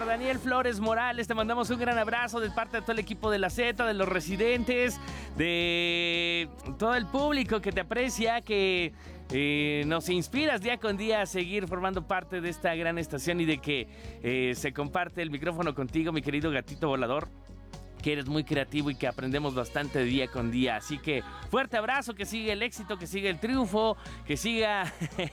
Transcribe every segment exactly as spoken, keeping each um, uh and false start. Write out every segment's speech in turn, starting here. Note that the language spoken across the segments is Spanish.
Daniel Flores Morales, te mandamos un gran abrazo de parte de todo el equipo de la Z, de los residentes, de todo el público que te aprecia, que eh, nos inspiras día con día a seguir formando parte de esta gran estación y de que eh, se comparte el micrófono contigo, mi querido gatito volador, que eres muy creativo y que aprendemos bastante día con día. Así que fuerte abrazo, que siga el éxito, que siga el triunfo, que siga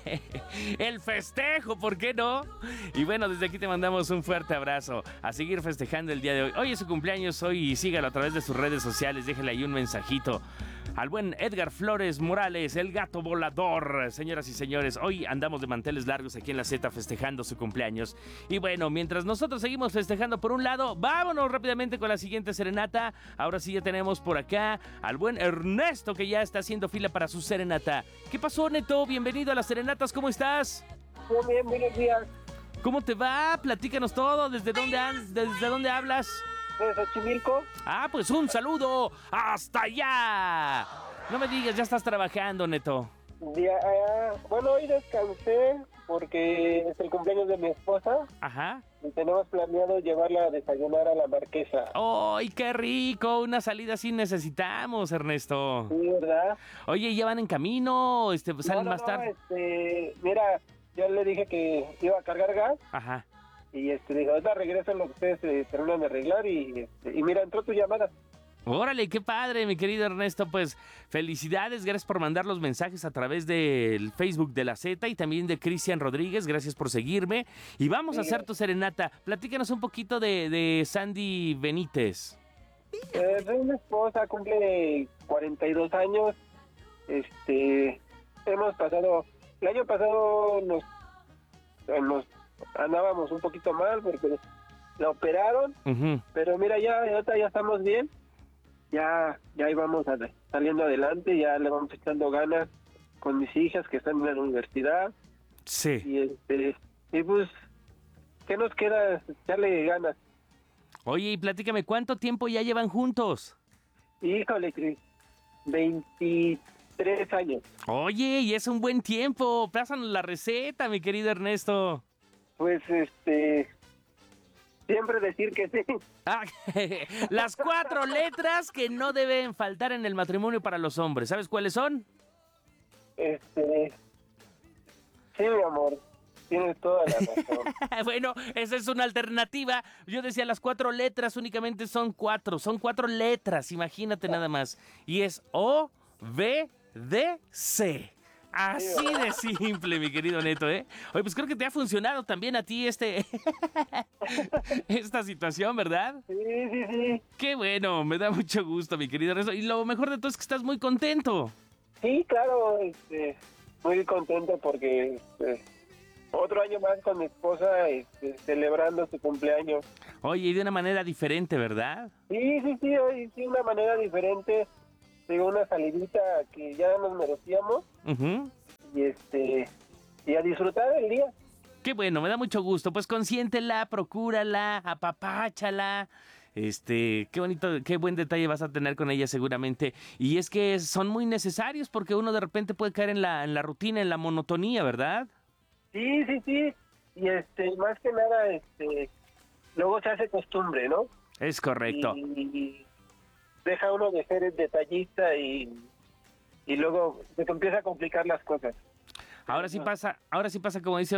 el festejo, ¿por qué no? Y bueno, desde aquí te mandamos un fuerte abrazo, a seguir festejando el día de hoy. Hoy es su cumpleaños, hoy y sígalo a través de sus redes sociales, déjale ahí un mensajito al buen Edgar Flores Morales, el gato volador. Señoras y señores, hoy andamos de manteles largos aquí en la Z festejando su cumpleaños. Y bueno, mientras nosotros seguimos festejando por un lado, vámonos rápidamente con la siguiente serenata. Ahora sí ya tenemos por acá al buen Ernesto, que ya está haciendo fila para su serenata. ¿Qué pasó, Neto? Bienvenido a las serenatas, ¿cómo estás? Muy bien, buenos días. ¿Cómo te va? Platícanos todo. ¿Desde dónde, an- desde dónde hablas? ¿De Xochimilco? Ah, pues un saludo hasta allá. No me digas, ya estás trabajando, Neto. Día, ah, bueno, hoy descansé porque es el cumpleaños de mi esposa Ajá. y tenemos planeado llevarla a desayunar a la Marquesa. ¡Ay, qué rico! Una salida sí necesitamos, Ernesto. Sí, ¿verdad? Oye, ¿ya van en camino? Este, ¿salen No, no, más no, tarde? este, mira, yo le dije que iba a cargar gas Ajá. y este, dijo, ahorita regreso en lo que ustedes eh, terminan de arreglar y, este, y mira, entró tu llamada. Órale, qué padre, mi querido Ernesto. Pues felicidades, gracias por mandar los mensajes a través del Facebook de la Z y también de Cristian Rodríguez. Gracias por seguirme. Y vamos Sí. a hacer tu serenata. Platícanos un poquito de, de Sandy Benítez. Eh, soy mi esposa, cumple cuarenta y dos años. Este, hemos pasado, el año pasado nos, nos andábamos un poquito mal porque la operaron, Ujú. pero mira, ya ahorita ya estamos bien, ya ya íbamos a- saliendo adelante, ya le vamos echando ganas con mis hijas que están en la universidad Sí. y este, y pues, ¿qué nos queda? Echarle ganas. Oye, y platícame, ¿cuánto tiempo ya llevan juntos? Híjole, Cris, veintitrés años. Oye, y es un buen tiempo. Pásanos la receta, mi querido Ernesto. Pues, este, siempre decir que sí. Ah, las cuatro letras que no deben faltar en el matrimonio para los hombres. ¿Sabes cuáles son? Este, sí, mi amor, tienes toda la razón. Bueno, esa es una alternativa. Yo decía, las cuatro letras únicamente son cuatro. Son cuatro letras, imagínate nada más. Y es O, B, D, C. Así de simple, mi querido Neto, ¿eh? Oye, pues creo que te ha funcionado también a ti este esta situación, ¿verdad? Sí, sí, sí. Qué bueno, me da mucho gusto, mi querido Ernesto. Y lo mejor de todo es que estás muy contento. Sí, claro, este, muy contento porque este, otro año más con mi esposa este, celebrando su cumpleaños. Oye, y de una manera diferente, ¿verdad? Sí, sí, sí, hoy sí, una manera diferente. Digo, una salidita que ya nos merecíamos Ujú. y este y a disfrutar el día. Qué bueno, me da mucho gusto. Pues consiéntela, procúrala, apapáchala. Este, qué bonito, qué buen detalle vas a tener con ella seguramente. Y es que son muy necesarios porque uno de repente puede caer en la, en la rutina, en la monotonía, ¿verdad? Sí, sí, sí. Y este, más que nada, este, luego se hace costumbre, ¿no? Es correcto. Y, y deja uno de ser el detallista y, y luego se te empieza a complicar las cosas. Ahora sí pasa, ahora sí pasa como dice